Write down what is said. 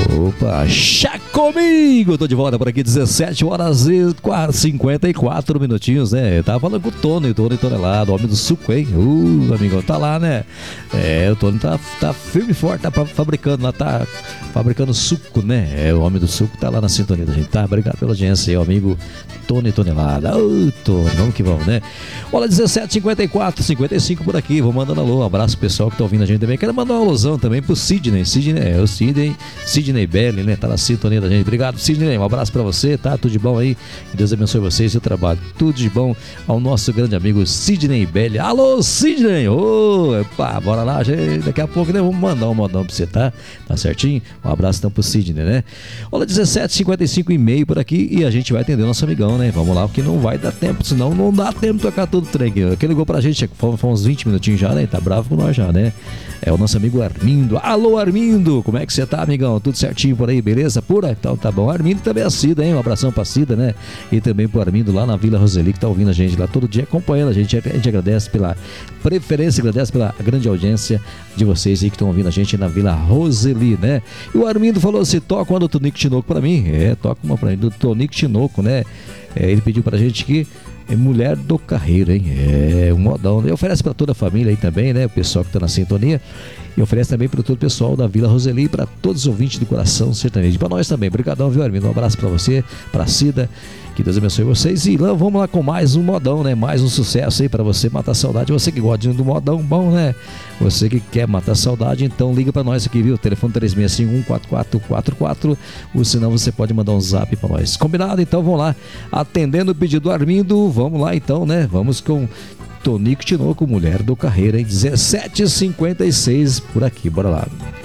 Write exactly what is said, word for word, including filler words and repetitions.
Opa, chá comigo! Tô de volta por aqui, dezessete horas e cinquenta e quatro minutinhos, né? Eu tava falando com o Tony, o Tony Tonelado, homem do suco, hein? Uh, amigão, tá lá, né? É, o Tony tá, tá firme e forte, tá fabricando lá, tá fabricando suco, né? É, o homem do suco tá lá na sintonia da gente, tá? Obrigado pela audiência aí, o amigo Tony Tonelada. Ô, oh, Tony, vamos que vamos, né? Olha, dezessete e cinquenta e quatro, cinquenta e cinco por aqui, vou mandando alô, um abraço pro pessoal que tá ouvindo a gente também. Quero mandar uma alusão também pro Sidney, Sidney, é o Sidney, Sidney Belli, né? Tá na sintonia da gente. Obrigado, Sidney. Um abraço pra você, tá? Tudo de bom aí. Que Deus abençoe você e seu trabalho. Tudo de bom ao nosso grande amigo Sidney Belli. Alô, Sidney! Ô, oh, bora lá, gente. Daqui a pouco, né? Vamos mandar um modão pra você, tá? Tá certinho? Um abraço então pro Sidney, né? Olha, dezessete e cinquenta e cinco e meio por aqui e a gente vai atender o nosso amigão, né? Vamos lá, porque não vai dar tempo, senão não dá tempo de tocar todo o trem. Aquele ligou pra gente, foi, foi uns vinte minutinhos já, né? Tá bravo com nós já, né? É o nosso amigo Armindo. Alô, Armindo! Como é que você tá, amigão? Tudo certinho por aí, beleza? Pura? Então tá bom. Armindo também é a Cida, hein? Um abração pra Cida, né? E também pro Armindo lá na Vila Roseli, que tá ouvindo a gente lá todo dia, acompanhando a gente. A gente agradece pela preferência, agradece pela grande audiência de vocês aí que estão ouvindo a gente na Vila Roseli, né? E o Armindo falou assim: toca uma do Tonico Tinoco pra mim. É, toca uma pra mim, do Tonico Tinoco, né? É, ele pediu pra gente que é Mulher do Carreiro, hein? É um modão, né? Oferece pra toda a família aí também, né? O pessoal que tá na sintonia. E oferece também para todo o pessoal da Vila Roseli, para todos os ouvintes do Coração Sertanejo. Para nós também. Obrigadão, viu, Armindo? Um abraço para você, para Cida. Que Deus abençoe vocês. E lá, vamos lá com mais um modão, né? Mais um sucesso aí para você matar a saudade. Você que gosta do modão bom, né? Você que quer matar a saudade, então liga para nós aqui, viu? Telefone três seis cinco um quatro quatro quatro quatro. Ou senão você pode mandar um zap para nós. Combinado? Então vamos lá. Atendendo o pedido do Armindo, vamos lá então, né? Vamos com Tonico Tinoco, Mulher do Carreiro, em dezessete e cinquenta e seis por aqui, bora lá.